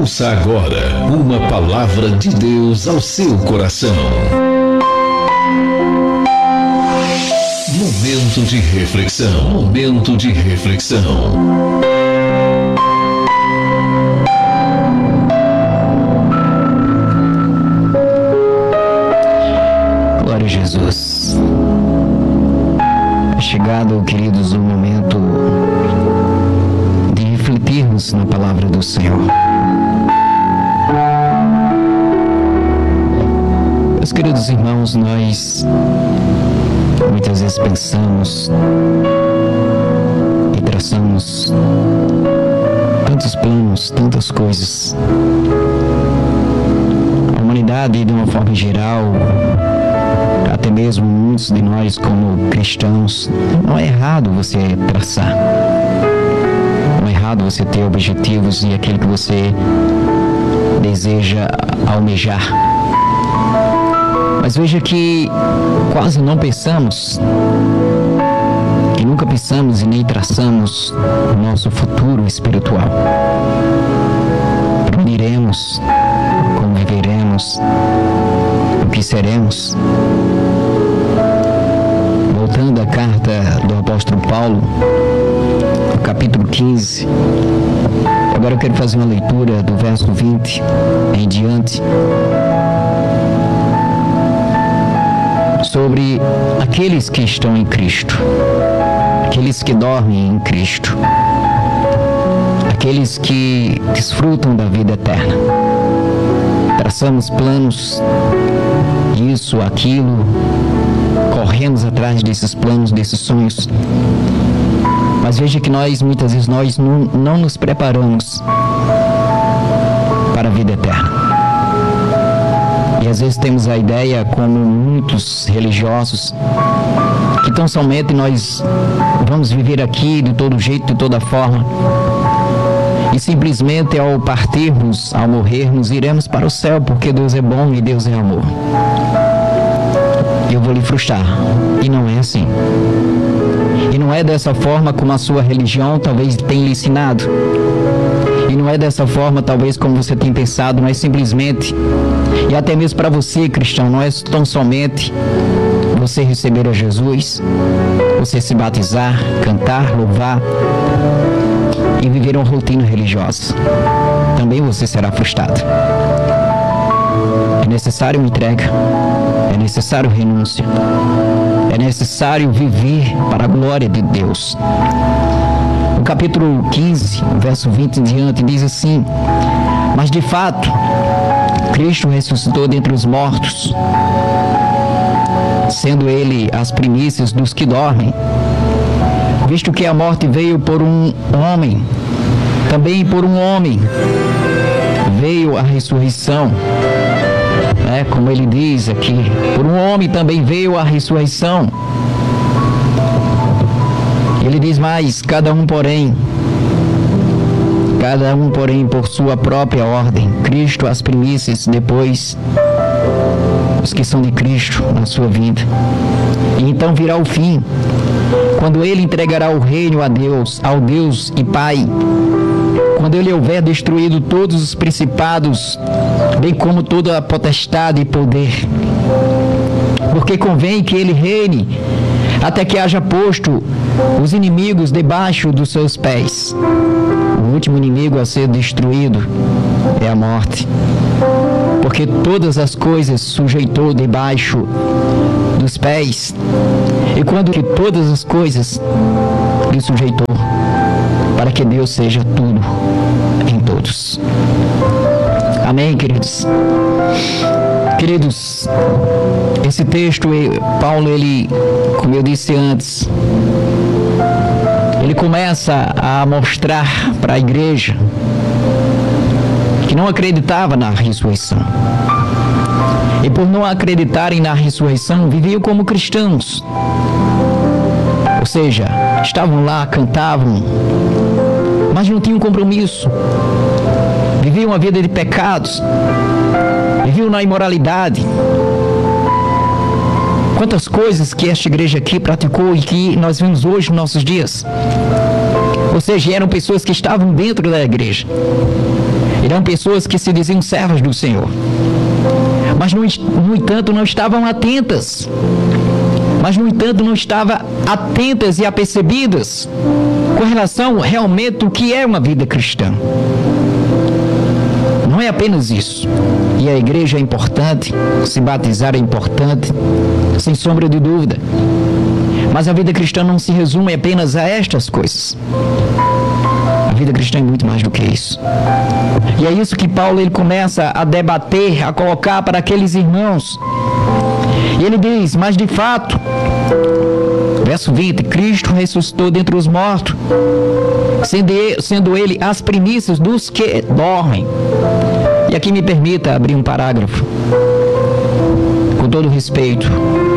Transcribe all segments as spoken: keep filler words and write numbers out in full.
Ouça agora uma palavra de Deus ao seu coração. Momento de reflexão. Momento de reflexão. Glória a Jesus. É chegado, queridos, o momento de refletirmos na palavra do Senhor. Meus queridos irmãos, nós muitas vezes pensamos e traçamos tantos planos, tantas coisas. A humanidade, de uma forma geral, até mesmo muitos de nós como cristãos, não é errado você traçar. Não é errado você ter objetivos e aquilo que você deseja almejar. Mas veja que quase não pensamos, e nunca pensamos e nem traçamos o nosso futuro espiritual. Para onde iremos, como viveremos, o que seremos. Voltando à carta do apóstolo Paulo, no capítulo quinze, agora eu quero fazer uma leitura do verso vinte em diante, sobre aqueles que estão em Cristo, aqueles que dormem em Cristo, aqueles que desfrutam da vida eterna. Traçamos planos, isso, aquilo, corremos atrás desses planos, desses sonhos, mas veja que nós, muitas vezes, nós não, não nos preparamos para a vida eterna. E às vezes temos a ideia, como muitos religiosos, que tão somente nós vamos viver aqui de todo jeito, de toda forma, e simplesmente ao partirmos, ao morrermos, iremos para o céu, porque Deus é bom e Deus é amor. E eu vou lhe frustrar, e não é assim. E não é dessa forma como a sua religião talvez tenha lhe ensinado. E não é dessa forma, talvez, como você tem pensado. Não é simplesmente, e até mesmo para você, cristão, não é tão somente você receber a Jesus, você se batizar, cantar, louvar e viver uma rotina religiosa. Também você será frustrado. É necessário uma entrega, é necessário renúncia, é necessário viver para a glória de Deus. No capítulo quinze, verso vinte em diante, diz assim: mas de fato, Cristo ressuscitou dentre os mortos, sendo ele as primícias dos que dormem. Visto que a morte veio por um homem, também por um homem veio a ressurreição. É, como ele diz aqui, por um homem também veio a ressurreição. Ele diz mais: cada um, porém, cada um, porém, por sua própria ordem. Cristo as primícias, depois os que são de Cristo na sua vida. E então virá o fim, quando ele entregará o reino a Deus, ao Deus e Pai, quando ele houver destruído todos os principados, bem como toda a potestade e poder. Porque convém que ele reine até que haja posto os inimigos debaixo dos seus pés. O último inimigo a ser destruído é a morte, porque todas as coisas sujeitou debaixo dos pés. E quando que todas as coisas lhe sujeitou, para que Deus seja tudo em todos. Amém, queridos? Queridos, esse texto, Paulo, ele, como eu disse antes, ele começa a mostrar para a igreja que não acreditava na ressurreição. E por não acreditarem na ressurreição, viviam como cristãos. Ou seja, estavam lá, cantavam, mas não tinham compromisso. Viviam uma vida de pecados, viviam na imoralidade. Quantas coisas que esta igreja aqui praticou e que nós vemos hoje nos nossos dias. Ou seja, eram pessoas que estavam dentro da igreja. Eram pessoas que se diziam servas do Senhor, mas no, no entanto não estavam atentas, mas no entanto não estavam atentas e apercebidas com relação realmente o que é uma vida cristã. Não é apenas isso. E a igreja é importante, se batizar é importante, sem sombra de dúvida. Mas a vida cristã não se resume apenas a estas coisas. A vida cristã é muito mais do que isso. E é isso que Paulo ele começa a debater, a colocar para aqueles irmãos. E ele diz, mas de fato, verso vinte, Cristo ressuscitou dentre os mortos, sendo ele as primícias dos que dormem. E aqui me permita abrir um parágrafo, com todo respeito.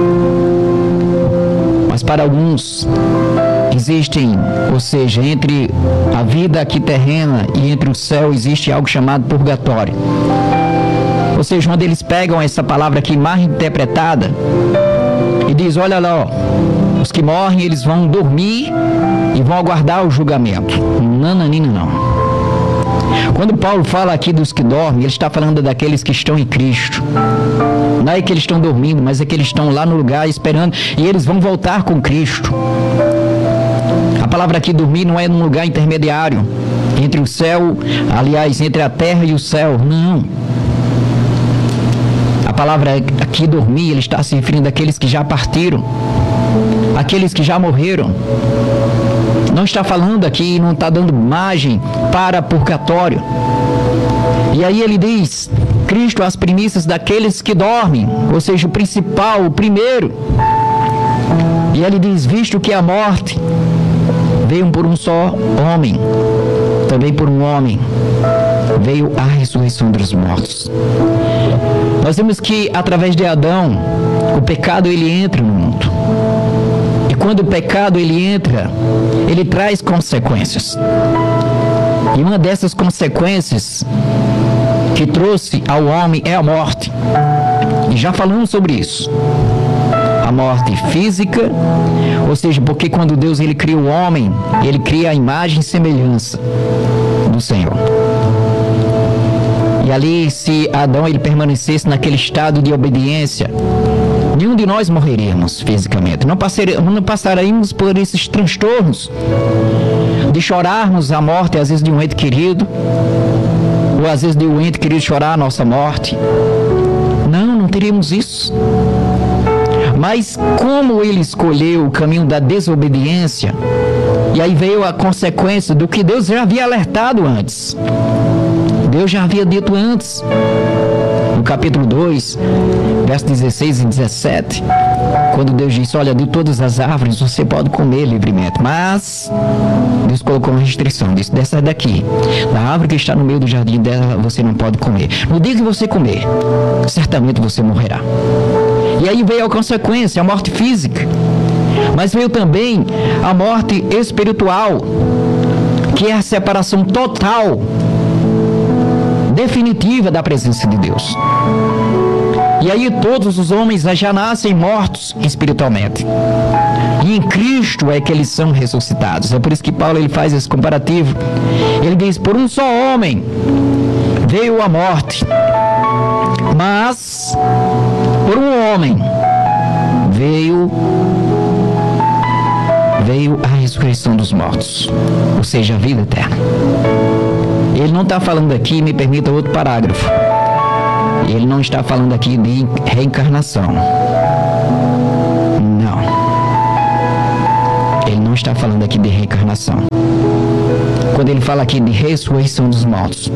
Mas para alguns existem, ou seja, entre a vida aqui terrena e entre o céu existe algo chamado purgatório. Ou seja, onde eles pegam essa palavra aqui mal interpretada e diz, olha lá, ó, os que morrem eles vão dormir e vão aguardar o julgamento. Nananina não. Quando Paulo fala aqui dos que dormem, ele está falando daqueles que estão em Cristo. Não é que eles estão dormindo, mas é que eles estão lá no lugar esperando e eles vão voltar com Cristo. A palavra aqui dormir não é num lugar intermediário entre o céu, aliás, entre a terra e o céu, não. A palavra aqui dormir, ele está se referindo àqueles que já partiram, aqueles que já morreram. Não está falando aqui, não está dando margem para purgatório. E aí ele diz, Cristo as primícias daqueles que dormem, ou seja, o principal, o primeiro. E ele diz, visto que a morte veio por um só homem, também por um homem veio a ressurreição dos mortos. Nós vemos que através de Adão, o pecado ele entra no mundo. E quando o pecado ele entra, ele traz consequências. E uma dessas consequências que trouxe ao homem é a morte. E já falamos sobre isso. A morte física, ou seja, porque quando Deus ele cria o homem, ele cria a imagem e semelhança do Senhor. E ali, se Adão ele permanecesse naquele estado de obediência, nenhum de nós morreríamos fisicamente. Não, não passaríamos por esses transtornos de chorarmos a morte, às vezes de um ente querido, ou às vezes de um ente querido chorar a nossa morte. Não, não teríamos isso. Mas como ele escolheu o caminho da desobediência, e aí veio a consequência do que Deus já havia alertado antes. Deus já havia dito antes, no capítulo dois, versos dezesseis e dezessete, quando Deus disse, olha, de todas as árvores você pode comer livremente, mas Deus colocou uma restrição, disse, dessa daqui, da árvore que está no meio do jardim dela, você não pode comer. No dia que você comer, certamente você morrerá. E aí veio a consequência, a morte física, mas veio também a morte espiritual, que é a separação total, definitiva da presença de Deus. E aí todos os homens já nascem mortos espiritualmente. E em Cristo é que eles são ressuscitados. É por isso que Paulo ele faz esse comparativo. Ele diz, por um só homem veio a morte, mas por um homem veio veio a ressurreição dos mortos, ou seja, a vida eterna. Ele não está falando aqui, me permita outro parágrafo, ele não está falando aqui de reencarnação. Não. Ele não está falando aqui de reencarnação. Quando ele fala aqui de ressurreição dos mortos,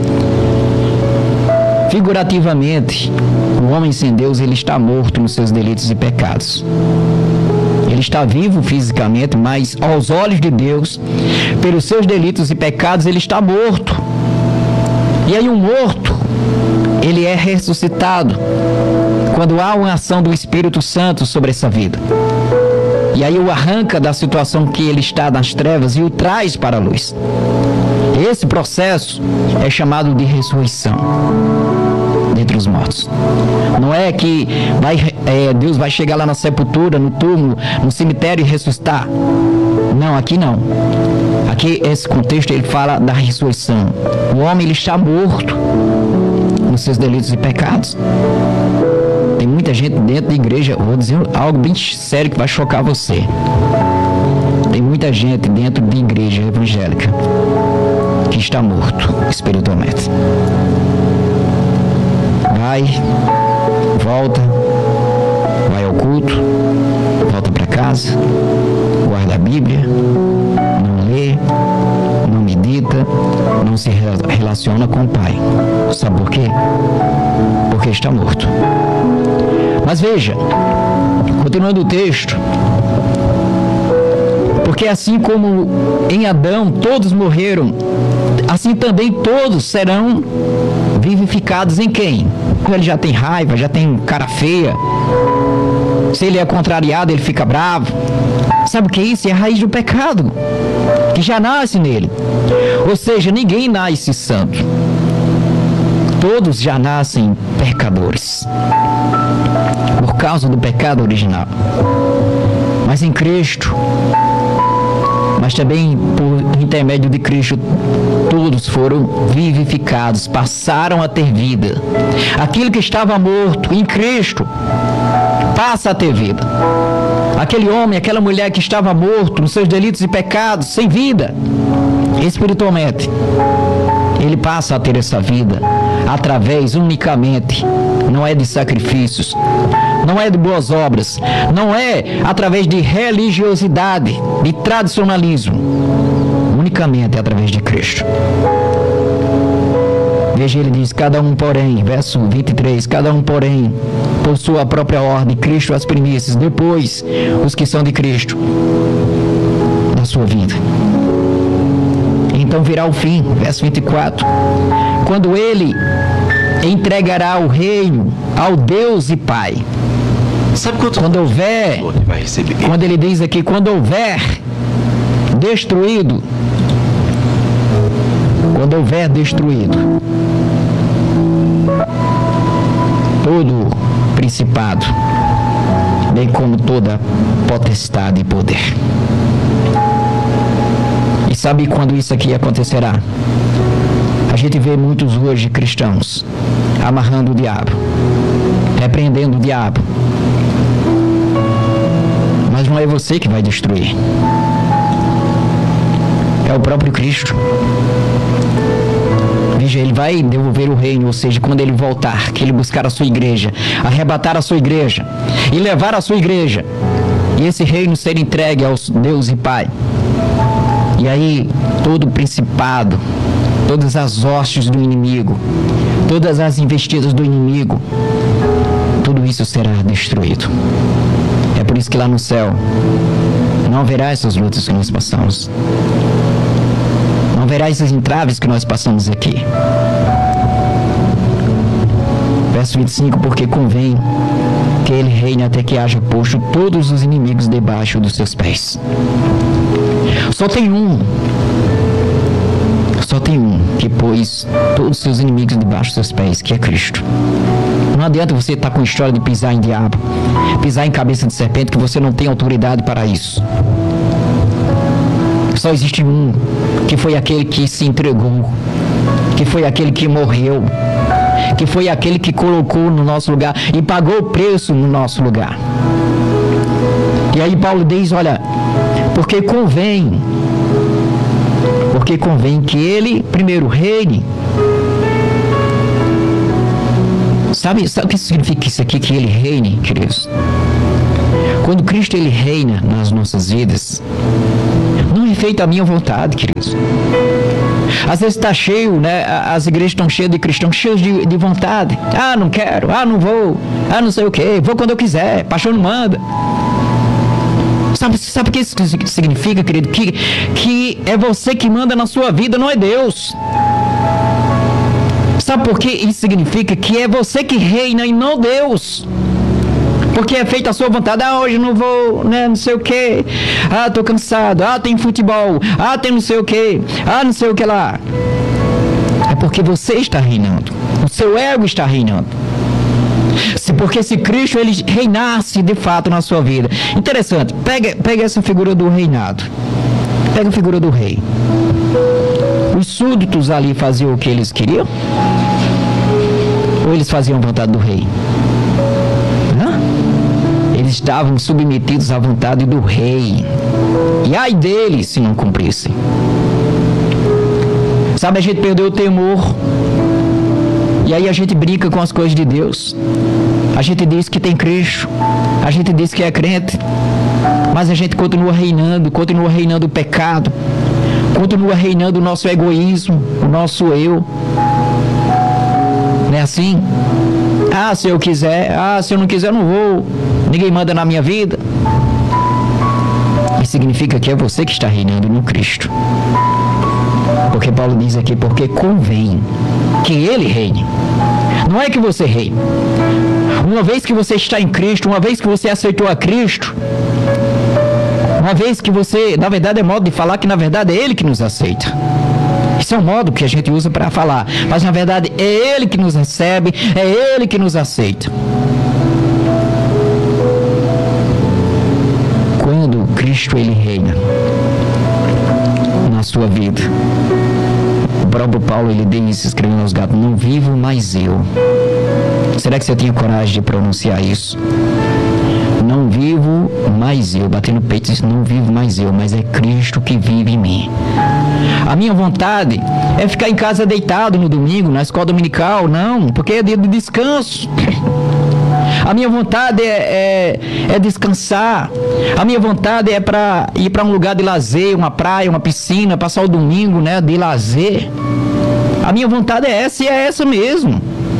figurativamente, o homem sem Deus, ele está morto nos seus delitos e pecados. Ele está vivo fisicamente, mas aos olhos de Deus, pelos seus delitos e pecados, ele está morto. E aí um morto, ele é ressuscitado quando há uma ação do Espírito Santo sobre essa vida. E aí o arranca da situação que ele está nas trevas e o traz para a luz. Esse processo é chamado de ressurreição dentre os mortos. Não é que vai, é, Deus vai chegar lá na sepultura, no túmulo, no cemitério e ressuscitar. Não, aqui não. Aqui, esse contexto, ele fala da ressurreição. O homem, ele está morto nos seus delitos e pecados. Tem muita gente dentro da igreja, vou dizer algo bem sério que vai chocar você. Tem muita gente dentro da igreja evangélica que está morto espiritualmente. Vai, volta, vai ao culto, volta para casa, guarda a Bíblia, não lê, não medita, não se relaciona com o Pai. Sabe por quê? Porque está morto. Mas veja, continuando o texto, porque assim como em Adão todos morreram, assim também todos serão vivificados em quem? Ele já tem raiva, já tem cara feia. Se ele é contrariado, ele fica bravo. Sabe o que é isso? É a raiz do pecado, que já nasce nele. Ou seja, ninguém nasce santo. Todos já nascem pecadores, por causa do pecado original. Mas em Cristo, mas também por intermédio de Cristo, todos foram vivificados, passaram a ter vida. Aquilo que estava morto em Cristo passa a ter vida. Aquele homem, aquela mulher que estava morto nos seus delitos e pecados, sem vida, espiritualmente, ele passa a ter essa vida através unicamente, não é de sacrifícios, não é de boas obras, não é através de religiosidade, de tradicionalismo, unicamente através de Cristo. Veja, ele diz, cada um porém, verso vinte e três, cada um porém, por sua própria ordem, Cristo as primícias, depois os que são de Cristo, da sua vida. Então virá o fim, verso vinte e quatro, quando ele entregará o reino ao Deus e Pai. Sabe quanto quando houver, vai receber? Quando ele diz aqui, quando houver destruído, quando houver destruído todo principado, bem como toda potestade e poder. E sabe quando isso aqui acontecerá? A gente vê muitos hoje cristãos amarrando o diabo, repreendendo o diabo. Mas não é você que vai destruir. É o próprio Cristo. Veja, ele vai devolver o reino, ou seja, quando ele voltar, que ele buscar a sua igreja, arrebatar a sua igreja e levar a sua igreja, e esse reino ser entregue ao Deus e Pai. E aí, todo o principado, todas as hostes do inimigo, todas as investidas do inimigo, tudo isso será destruído. É por isso que lá no céu não haverá essas lutas que nós passamos. Não haverá esses entraves que nós passamos aqui. Verso vinte e cinco, porque convém que ele reine até que haja posto todos os inimigos debaixo dos seus pés. Só tem um, só tem um que pôs todos os seus inimigos debaixo dos seus pés, que é Cristo. Não adianta você estar com a história de pisar em diabo, pisar em cabeça de serpente, que você não tem autoridade para isso. Só existe um, que foi aquele que se entregou, que foi aquele que morreu, que foi aquele que colocou no nosso lugar e pagou o preço no nosso lugar. E aí Paulo diz, olha, porque convém, porque convém que ele primeiro reine. Sabe, sabe o que significa isso aqui, que ele reine, queridos? Quando Cristo ele reina nas nossas vidas, não é feita a minha vontade, queridos. Às vezes está cheio, né? As igrejas estão cheias de cristãos, cheios de, de vontade. Ah, não quero, ah, não vou, ah, não sei o que, vou quando eu quiser, paixão não manda. Sabe, sabe o que isso significa, querido? Que, que é você que manda na sua vida, não é Deus. Sabe por que isso significa? Que é você que reina e não Deus. Porque é feita a sua vontade. Ah, hoje não vou, né, não sei o que. Ah, tô cansado. Ah, tem futebol. Ah, tem não sei o que. Ah, não sei o que lá. É porque você está reinando. O seu ego está reinando. Se, porque se Cristo ele reinasse de fato na sua vida. Interessante. Pega, pega essa figura do reinado. Pega a figura do rei. Os súditos ali faziam o que eles queriam? Ou eles faziam a vontade do rei? Hã? Eles estavam submetidos à vontade do rei. E ai deles se não cumprissem. Sabe, a gente perdeu o temor. E aí a gente brinca com as coisas de Deus. A gente diz que tem Cristo. A gente diz que é crente. Mas a gente continua reinando, continua reinando o pecado. Continua reinando o nosso egoísmo, o nosso eu. Não é assim? Ah, se eu quiser. Ah, se eu não quiser, eu não vou. Ninguém manda na minha vida. Isso significa que é você que está reinando no Cristo. Porque Paulo diz aqui, porque convém que Ele reine. Não é que você reine. Uma vez que você está em Cristo, uma vez que você aceitou a Cristo, uma vez que você, na verdade é modo de falar que na verdade é Ele que nos aceita. Isso é um modo que a gente usa para falar. Mas na verdade é Ele que nos recebe, é Ele que nos aceita. Quando Cristo Ele reina na sua vida, o próprio Paulo ele diz, escrevendo aos Gálatas, não vivo mais eu. Será que você tinha coragem de pronunciar isso? Não vivo mais eu, batendo no peito, diz, não vivo mais eu, mas é Cristo que vive em mim. A minha vontade é ficar em casa deitado no domingo, na escola dominical, não, porque é dia de descanso. A minha vontade é, é, é descansar. A minha vontade é para ir para um lugar de lazer, uma praia, uma piscina, passar o domingo, né, de lazer. A minha vontade é essa e é essa mesmo.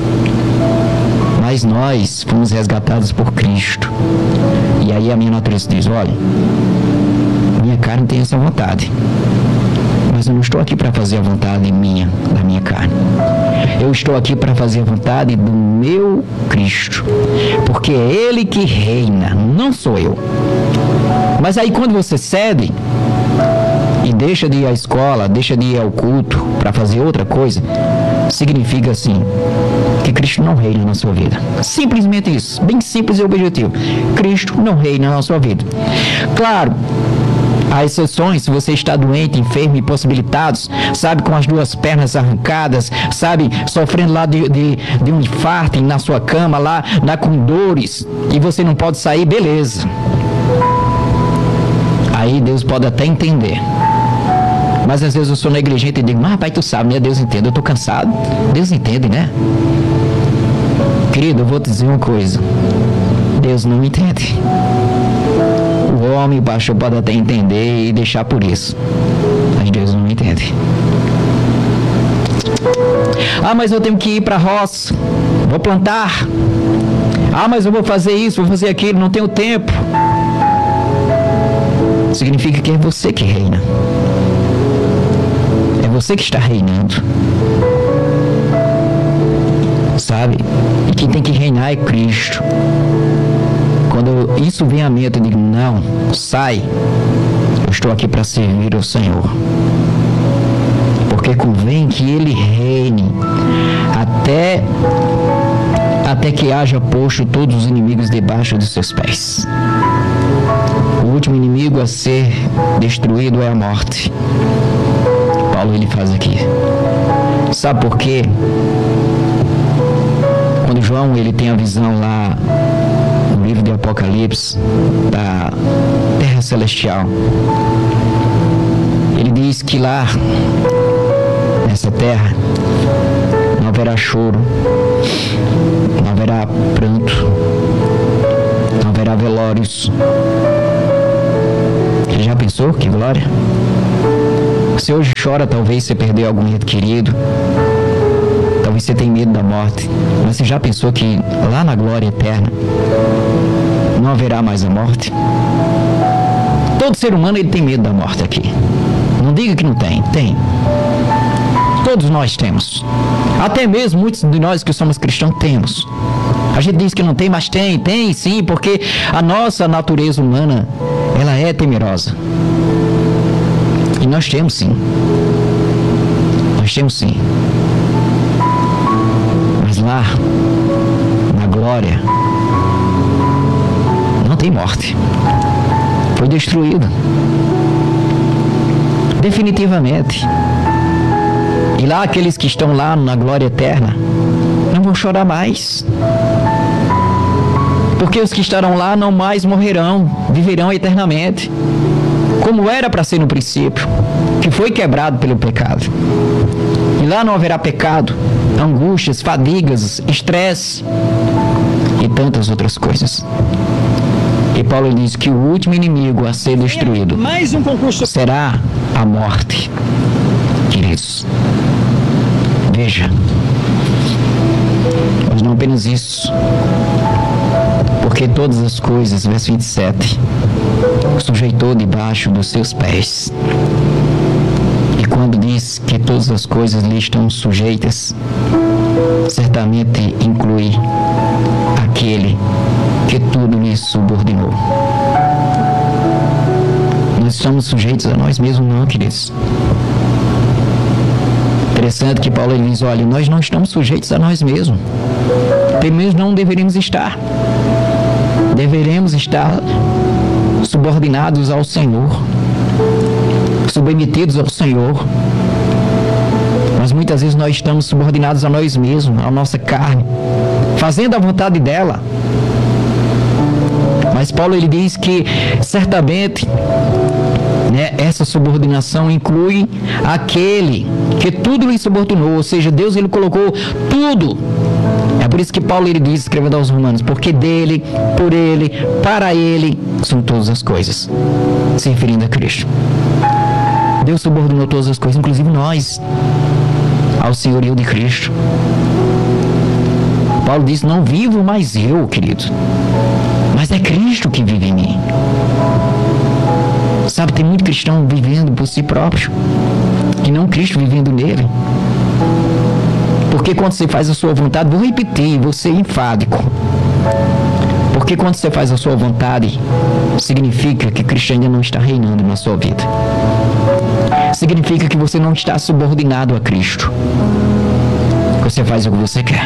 Mas nós fomos resgatados por Cristo. E aí a minha natureza diz, olha, minha carne tem essa vontade. Mas eu não estou aqui para fazer a vontade minha, da minha carne. Eu estou aqui para fazer a vontade do meu Cristo. Porque é Ele que reina, não sou eu. Mas aí quando você cede e deixa de ir à escola, deixa de ir ao culto para fazer outra coisa, significa assim, que Cristo não reina na sua vida. Simplesmente isso, bem simples e objetivo. Cristo não reina na sua vida. Claro, há exceções, se você está doente, enfermo, impossibilitados, sabe, com as duas pernas arrancadas, sabe, sofrendo lá de, de, de um infarto na sua cama, lá, lá com dores, e você não pode sair, beleza. Aí Deus pode até entender. Mas às vezes eu sou negligente e digo, mas pai, tu sabe, né? Deus entende, eu estou cansado. Deus entende, né? Querido, eu vou te dizer uma coisa. Deus não entende. O homem, o pastor, pode até entender e deixar por isso. Mas Deus não entende. Ah, mas eu tenho que ir para a roça. Vou plantar. Ah, mas eu vou fazer isso, vou fazer aquilo, não tenho tempo. Significa que é você que reina. É você que está reinando. Sabe? E quem tem que reinar é Cristo. Quando isso vem à mente, eu digo, não, sai. Eu estou aqui para servir ao Senhor. Porque convém que Ele reine até, até que haja posto todos os inimigos debaixo dos seus pés. O último inimigo a ser destruído é a morte. Paulo ele faz aqui. Sabe por quê? Quando João ele tem a visão lá no livro de Apocalipse da terra celestial, ele diz que lá nessa terra não haverá choro, não haverá pranto, não haverá velórios. Você já pensou? Que glória! Você hoje chora, talvez você perdeu algum ente querido, talvez você tenha medo da morte, mas você já pensou que lá na glória eterna não haverá mais a morte? Todo ser humano ele tem medo da morte aqui. Não diga que não tem, tem. Todos nós temos. Até mesmo muitos de nós que somos cristãos temos. A gente diz que não tem, mas tem, tem sim, porque a nossa natureza humana, ela é temerosa. E nós temos sim. Nós temos sim. Mas lá, na glória, não tem morte. Foi destruído. definitivamente. E lá aqueles que estão lá na glória eterna não vão chorar mais. Porque os que estarão lá não mais morrerão, viverão eternamente. Como era para ser no princípio, que foi quebrado pelo pecado. E lá não haverá pecado, angústias, fadigas, estresse e tantas outras coisas. E Paulo diz que o último inimigo a ser destruído Mais um concurso. será a morte. Queridos, veja, mas não apenas isso, porque todas as coisas, verso vinte e sete, sujeitou debaixo dos seus pés. E quando diz que todas as coisas lhe estão sujeitas, certamente inclui aquele que tudo lhe subordinou. Nós estamos sujeitos a nós mesmos, não, queridos. Interessante que Paulo diz, olha, nós não estamos sujeitos a nós mesmos. Pelo menos não deveríamos estar. Deveremos estar subordinados ao Senhor, submetidos ao Senhor. Mas muitas vezes nós estamos subordinados a nós mesmos, à nossa carne, fazendo a vontade dela. Mas Paulo ele diz que certamente, né, essa subordinação inclui aquele que tudo lhe subordinou, ou seja, Deus ele colocou tudo. É por isso que Paulo ele diz, escrevendo aos Romanos, porque dele, por ele, para ele são todas as coisas, se referindo a Cristo. Deus subordinou todas as coisas, inclusive nós, ao senhorio de Cristo. Paulo diz, não vivo mais eu, querido, mas é Cristo que vive em mim. Sabe, tem muito cristão vivendo por si próprio e não Cristo vivendo nele. Porque quando você faz a sua vontade, vou repetir, vou ser enfático. Porque quando você faz a sua vontade, significa que Cristo ainda não está reinando na sua vida. Significa que você não está subordinado a Cristo. Você faz o que você quer.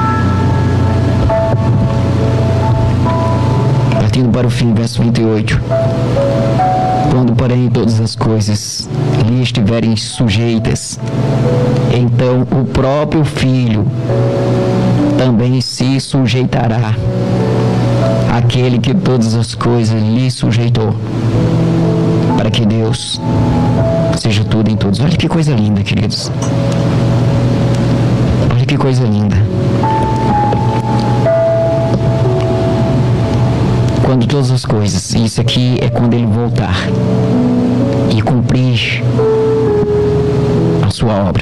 Partindo para o fim, verso vinte e oito. Quando, porém, todas as coisas lhe estiverem sujeitas, então o próprio Filho também se sujeitará àquele que todas as coisas lhe sujeitou, para que Deus seja tudo em todos. Olha que coisa linda, queridos. Olha que coisa linda. Quando todas as coisas, isso aqui é quando ele voltar e cumprir a sua obra.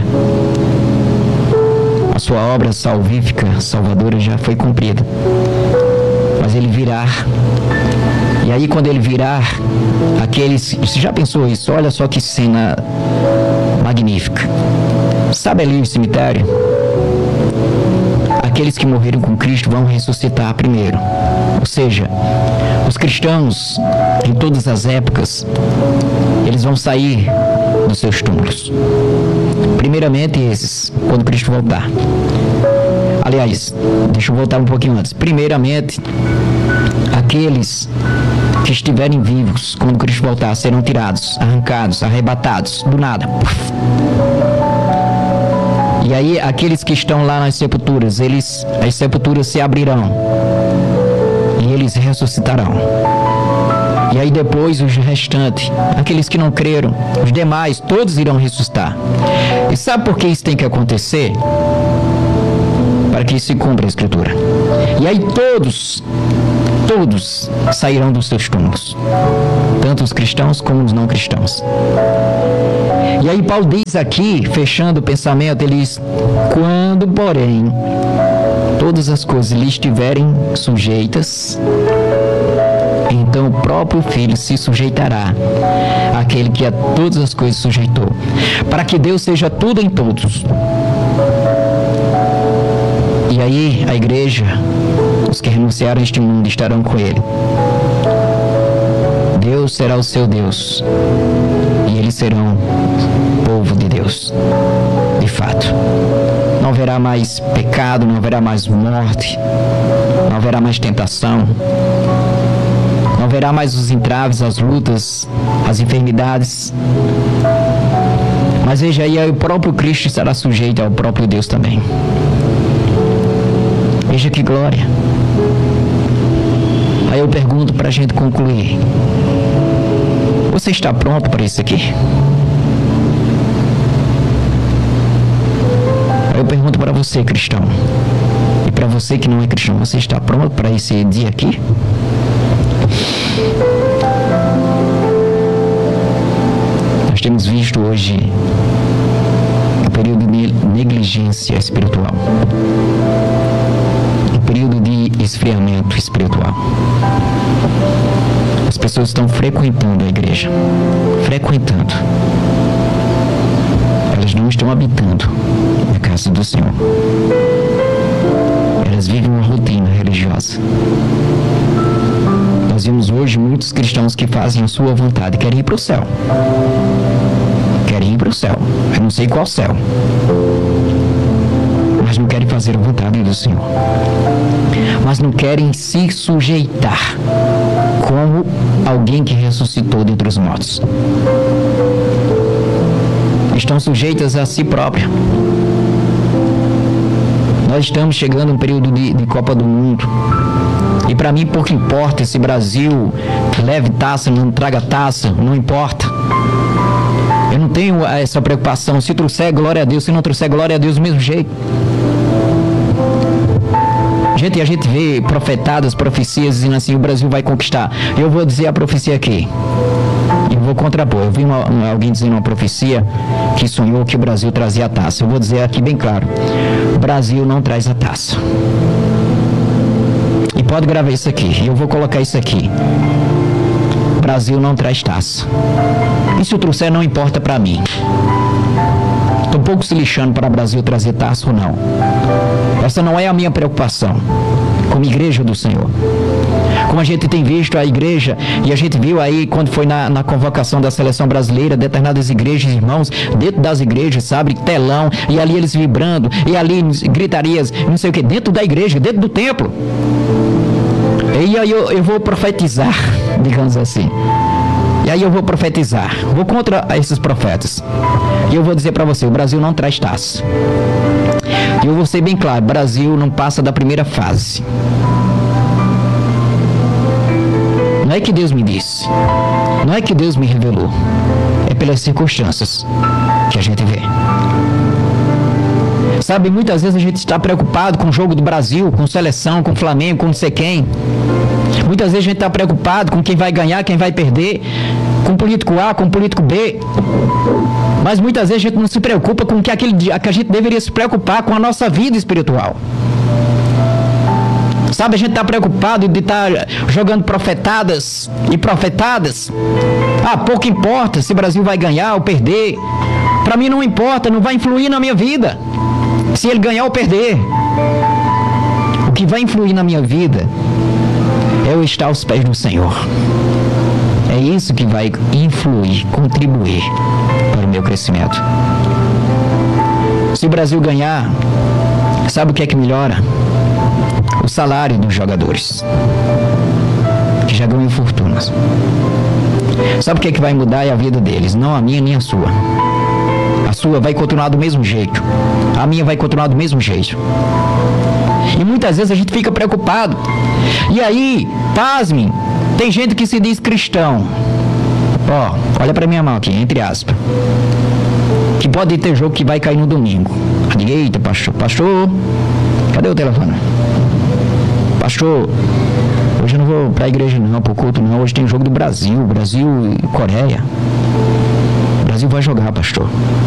A sua obra salvífica, salvadora já foi cumprida. Mas ele virá. E aí quando ele virar, aqueles... Você já pensou isso? Olha só que cena magnífica. Sabe ali o cemitério? Aqueles que morreram com Cristo vão ressuscitar primeiro. Ou seja, os cristãos, em todas as épocas, eles vão sair dos seus túmulos. Primeiramente esses, quando Cristo voltar. Aliás, deixa eu voltar um pouquinho antes. Primeiramente, aqueles que estiverem vivos, quando Cristo voltar, serão tirados, arrancados, arrebatados, do nada. E aí, aqueles que estão lá nas sepulturas, eles, as sepulturas se abrirão. E eles ressuscitarão. E aí depois os restantes, aqueles que não creram, os demais, todos irão ressuscitar. E sabe por que isso tem que acontecer? Para que se cumpra a Escritura. E aí todos, todos sairão dos seus túmulos. Tanto os cristãos como os não cristãos. E aí Paulo diz aqui, fechando o pensamento, ele diz, quando, porém, todas as coisas lhe estiverem sujeitas, então o próprio Filho se sujeitará àquele que a todas as coisas sujeitou, para que Deus seja tudo em todos. E aí a igreja, os que renunciaram a este mundo, estarão com ele. Deus será o seu Deus, e eles serão povo de Deus, de fato. Não haverá mais pecado, não haverá mais morte, não haverá mais tentação, não haverá mais os entraves, as lutas, as enfermidades. Mas veja aí, o próprio Cristo estará sujeito ao próprio Deus também. Veja que glória. Aí eu pergunto para a gente concluir: você está pronto para isso aqui? Aí eu pergunto para você, cristão, e para você que não é cristão, você está pronto para esse dia aqui? Nós temos visto hoje um período de negligência espiritual, um período de esfriamento espiritual. As pessoas estão frequentando a igreja, frequentando. Elas não estão habitando na casa do Senhor. Elas vivem uma rotina religiosa. Nós vemos hoje muitos cristãos que fazem a sua vontade, querem ir para o céu. Querem ir para o céu. Eu não sei qual céu. Mas não querem fazer a vontade do Senhor. Mas não querem se sujeitar como alguém que ressuscitou dentre os mortos. Estão sujeitas a si própria. Nós estamos chegando a um período de, de Copa do Mundo. E para mim pouco importa se Brasil leve taça, não traga taça, não importa. Eu não tenho essa preocupação. Se trouxer, glória a Deus. Se não trouxer, glória a Deus do mesmo jeito. Gente, a gente vê profetadas, profecias dizendo assim: o Brasil vai conquistar. Eu vou dizer a profecia aqui e vou contrapor. Eu vi uma, uma, alguém dizendo uma profecia que sonhou que o Brasil trazia a taça. Eu vou dizer aqui bem claro: o Brasil não traz a taça. E pode gravar isso aqui, e eu vou colocar isso aqui: o Brasil não traz taça. E se o trouxer, não importa para mim. Estou um pouco se lixando para o Brasil trazer taça ou não. Essa não é a minha preocupação como igreja do Senhor. Como a gente tem visto a igreja, e a gente viu aí quando foi na, na convocação da seleção brasileira, determinadas igrejas, irmãos, dentro das igrejas, sabe, telão, e ali eles vibrando, e ali gritarias, não sei o que, dentro da igreja, dentro do templo. E aí eu, eu vou profetizar, digamos assim. E aí eu vou profetizar, vou contra esses profetas. E eu vou dizer para você: o Brasil não traz taça. E eu vou ser bem claro: o Brasil não passa da primeira fase. Não é que Deus me disse, não é que Deus me revelou, é pelas circunstâncias que a gente vê. Sabe, muitas vezes a gente está preocupado com o jogo do Brasil, com seleção, com Flamengo, com não sei quem. Muitas vezes a gente está preocupado com quem vai ganhar, quem vai perder, com político A, com político B. Mas muitas vezes a gente não se preocupa com o que, aquele, que a gente deveria se preocupar, com a nossa vida espiritual. Sabe, a gente está preocupado de estar tá jogando profetadas e profetadas. Ah, pouco importa se o Brasil vai ganhar ou perder. Para mim não importa, não vai influir na minha vida se ele ganhar ou perder. O que vai influir na minha vida é eu estar aos pés do Senhor. É isso que vai influir, contribuir para o meu crescimento. Se o Brasil ganhar, sabe o que é que melhora? O salário dos jogadores, que já ganham fortunas. Sabe o que é que vai mudar? É a vida deles, não a minha nem a sua. A sua vai continuar do mesmo jeito, a minha vai continuar do mesmo jeito. E muitas vezes a gente fica preocupado. E aí, pasmem, tem gente que se diz cristão. Ó, olha pra minha mão aqui, entre aspas. Que pode ter jogo que vai cair no domingo. Eu digo: eita, pastor, pastor, cadê o telefone? Pastor, hoje eu não vou pra igreja não, pro culto não. Hoje tem jogo do Brasil, Brasil e Coreia. O Brasil vai jogar, pastor.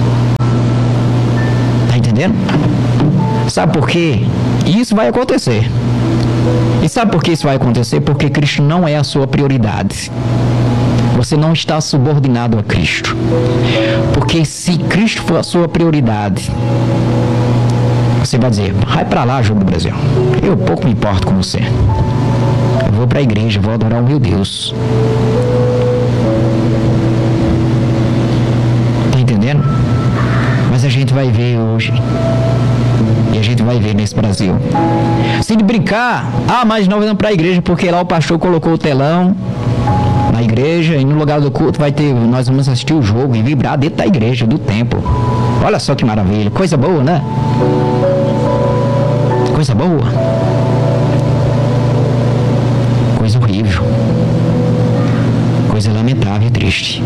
Tá entendendo? Sabe por quê? Isso vai acontecer. E sabe por que isso vai acontecer? Porque Cristo não é a sua prioridade. Você não está subordinado a Cristo. Porque se Cristo for a sua prioridade, você vai dizer: vai pra lá, jogo do Brasil. Eu pouco me importo com você. Eu vou pra igreja, vou adorar o meu Deus. Tá entendendo? Mas a gente vai ver hoje. E a gente vai ver nesse Brasil. Se de brincar, ah, mas nós vamos pra igreja porque lá o pastor colocou o telão. na igreja, e no lugar do culto vai ter, nós vamos assistir o jogo e vibrar dentro da igreja, do templo. Olha só que maravilha, coisa boa, né? Coisa boa. Coisa horrível. Coisa lamentável e triste.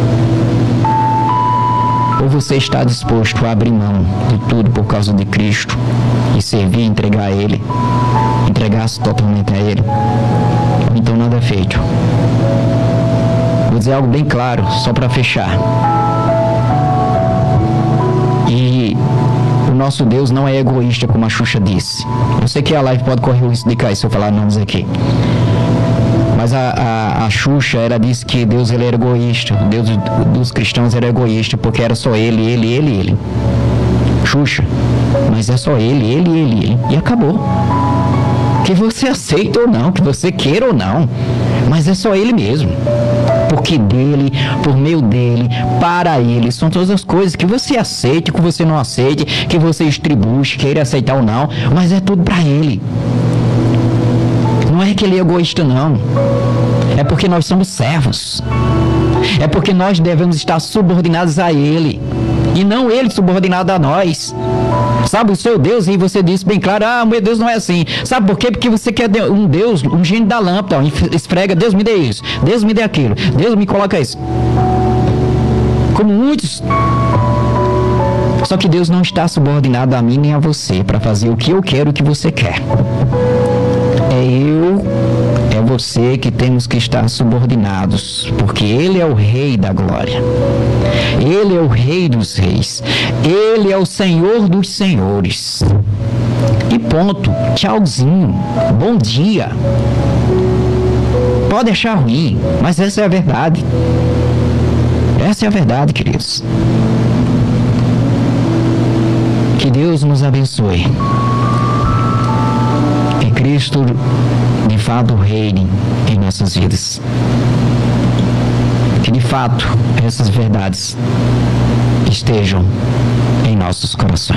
Ou você está disposto a abrir mão de tudo por causa de Cristo e servir, entregar a Ele, entregar-se totalmente a Ele, ou então nada é feito. Vou dizer algo bem claro, só para fechar. E o nosso Deus não é egoísta, como a Xuxa disse. Eu sei que a live pode correr o risco de cair se eu falar nomes aqui. Mas a, a, a Xuxa, ela disse que Deus ele era egoísta. O Deus dos cristãos era egoísta, porque era só ele, ele, ele, ele. Xuxa, mas é só ele, ele, ele, ele. E acabou. Que você aceita ou não, que você queira ou não, mas é só ele mesmo. Porque dele, por meio dele, para ele, são todas as coisas que você aceite, que você não aceite, que você distribui, queira aceitar ou não, mas é tudo para ele. Não é que ele é egoísta, não. É porque nós somos servos. É porque nós devemos estar subordinados a ele. E não ele subordinado a nós. Sabe, o seu Deus, e você disse bem claro, ah, meu Deus não é assim. Sabe por quê? Porque você quer um Deus, um gênio da lâmpada, esfrega, Deus me dê isso, Deus me dê aquilo, Deus me coloca isso. Como muitos. Só que Deus não está subordinado a mim nem a você para fazer o que eu quero, o que você quer. É eu, é você que temos que estar subordinados, porque Ele é o Rei da glória. Ele é o Rei dos reis. Ele é o Senhor dos senhores. E ponto. Tchauzinho. Bom dia. Pode achar ruim, mas essa é a verdade. Essa é a verdade, queridos. Que Deus nos abençoe. Que Cristo, de fato, reine em nossas vidas. Que, de fato, essas verdades estejam em nossos corações.